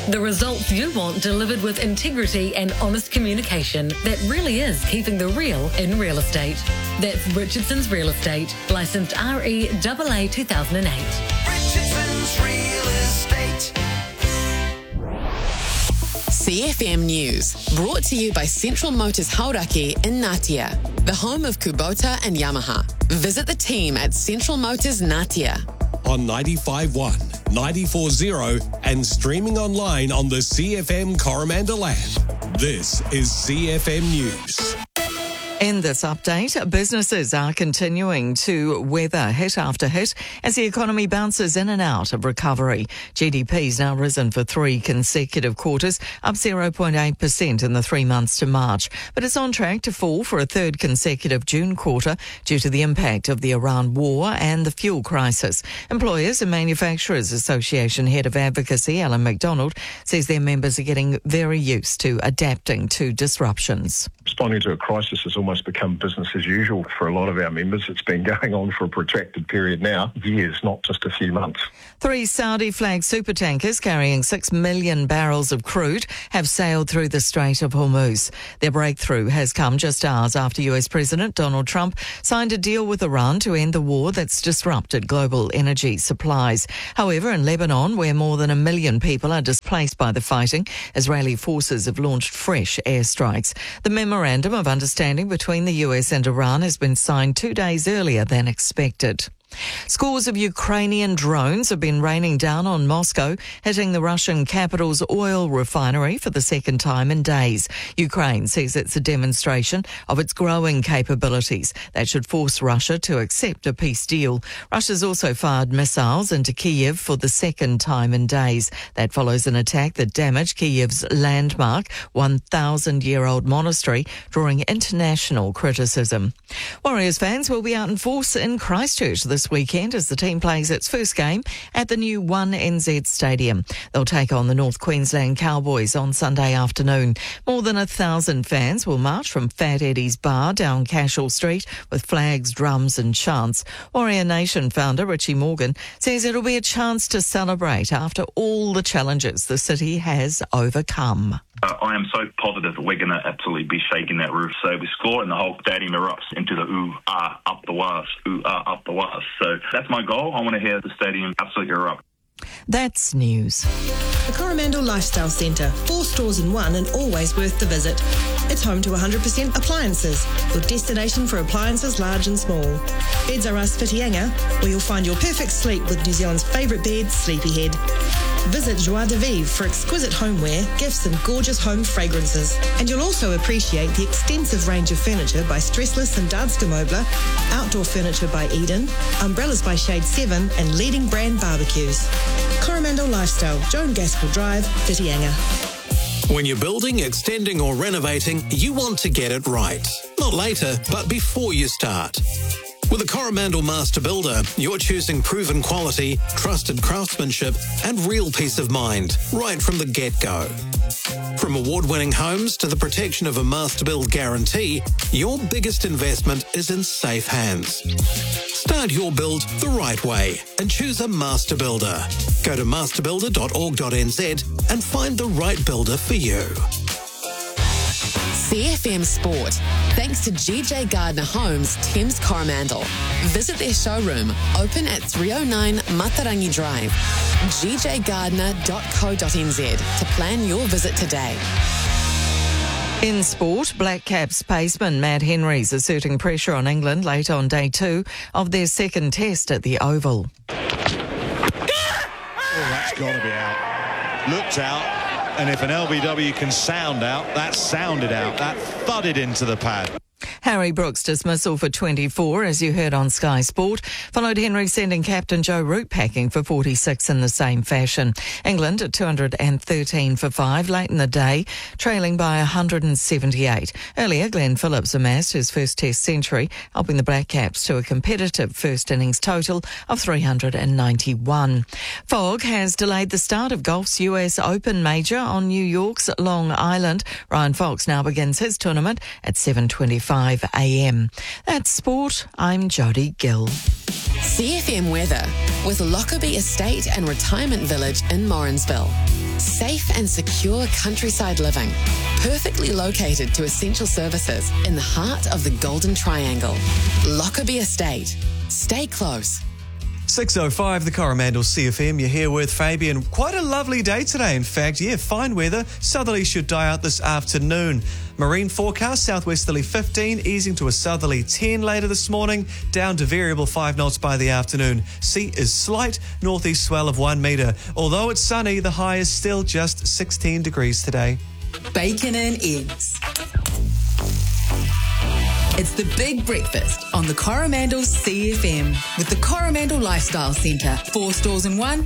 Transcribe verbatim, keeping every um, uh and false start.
The results you want delivered with integrity and honest communication that really is keeping the real in real estate. That's Richardson's Real Estate, licensed R E A A two thousand eight. Richardson's Real Estate. C F M News, brought to you by Central Motors Hauraki in Ngatea, the home of Kubota and Yamaha. Visit the team at Central Motors Ngatea. On ninety-five point one, ninety-four point zero and streaming online on the C F M Coromandel app. This is C F M News. In this update, businesses are continuing to weather hit after hit as the economy bounces in and out of recovery. G D P's now risen for three consecutive quarters, up zero point eight percent in the three months to March. But it's on track to fall for a third consecutive June quarter due to the impact of the Iran war and the fuel crisis. Employers and Manufacturers Association Head of Advocacy, Alan McDonald, says their members are getting very used to adapting to disruptions. Responding to a crisis has almost become business as usual for a lot of our members. It's been going on for a protracted period now, years, not just a few months. Three Saudi-flagged supertankers carrying six million barrels of crude have sailed through the Strait of Hormuz. Their breakthrough has come just hours after U S President Donald Trump signed a deal with Iran to end the war that's disrupted global energy supplies. However, in Lebanon, where more than a million people are displaced by the fighting, Israeli forces have launched fresh airstrikes. The memorandum of understanding between the U S and Iran has been signed two days earlier than expected. Scores of Ukrainian drones have been raining down on Moscow, hitting the Russian capital's oil refinery for the second time in days. Ukraine says it's a demonstration of its growing capabilities that should force Russia to accept a peace deal. Russia's also fired missiles into Kyiv for the second time in days. That follows an attack that damaged Kyiv's landmark one thousand year old monastery, drawing international criticism. Warriors fans will be out in force in Christchurch this weekend as the team plays its first game at the new one N Z Stadium. They'll take on the North Queensland Cowboys on Sunday afternoon. More than a thousand fans will march from Fat Eddie's Bar down Cashel Street with flags, drums and chants. Warrior Nation founder Richie Morgan says it'll be a chance to celebrate after all the challenges the city has overcome. Uh, I am so positive that we're going to absolutely be shaking that roof. So we score and the whole stadium erupts into the ooh, ah, up the was, ooh, ah, up the was. So that's my goal. I want to hear the stadium absolutely erupt. That's news. The Coromandel Lifestyle Centre. Four stores in one and always worth the visit. It's home to one hundred percent appliances, your destination for appliances large and small. Beds R Us Whitianga, where you'll find your perfect sleep with New Zealand's favourite bed, Sleepyhead. Visit Joie de Vivre for exquisite homeware, gifts and gorgeous home fragrances. And you'll also appreciate the extensive range of furniture by Stressless and Danske Möbler, outdoor furniture by Eden, umbrellas by Shade seven and leading brand barbecues. Coromandel Lifestyle, Joan Gaskell Drive, Whitianga. When you're building, extending or renovating, you want to get it right. Not later, but before you start. With a Coromandel Master Builder, you're choosing proven quality, trusted craftsmanship and real peace of mind right from the get-go. From award-winning homes to the protection of a Master Build guarantee, your biggest investment is in safe hands. Start your build the right way and choose a Master Builder. Go to master builder dot org dot n z and find the right builder for you. C F M Sport, thanks to G J Gardner Homes, Thames Coromandel. Visit their showroom, open at three oh nine Matarangi Drive, g j gardner dot co dot n z to plan your visit today. In sport, Black Caps paceman Matt Henry's asserting pressure on England late on day two of their second test at the Oval. Oh, that's got to be out. Looked out. And if an L B W can sound out, that sounded out. That thudded into the pad. Harry Brooks' dismissal for twenty-four, as you heard on Sky Sport, followed Henry sending captain Joe Root packing for forty-six in the same fashion. England at two hundred thirteen for five late in the day, trailing by one hundred seventy-eight. Earlier, Glenn Phillips amassed his first Test century, helping the Black Caps to a competitive first innings total of three hundred ninety-one. Fog has delayed the start of golf's U S Open major on New York's Long Island. Ryan Fox now begins his tournament at seven twenty-five. five a m. That's sport. I'm Jodie Gill. C F M weather with Lockerbie Estate and Retirement Village in Morrinsville. Safe and secure countryside living, perfectly located to essential services in the heart of the Golden Triangle. Lockerbie Estate. Stay close. six oh five, the Coromandel C F M. You're here with Fabian. Quite a lovely day today, in fact. Yeah, fine weather. Southerly should die out this afternoon. Marine forecast, southwesterly fifteen, easing to a southerly ten later this morning, down to variable five knots by the afternoon. Sea is slight, northeast swell of one metre. Although it's sunny, the high is still just sixteen degrees today. Bacon and eggs. It's the big breakfast on the Coromandel C F M with the Coromandel Lifestyle Centre. Four stores in one